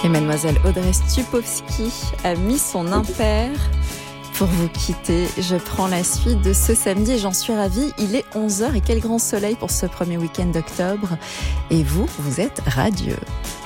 Et mademoiselle Audrey Stupowski a mis son impair. Pour vous quitter, je prends la suite de ce samedi et j'en suis ravie. Il est 11h et quel grand soleil pour ce premier week-end d'octobre. Et vous êtes radieux.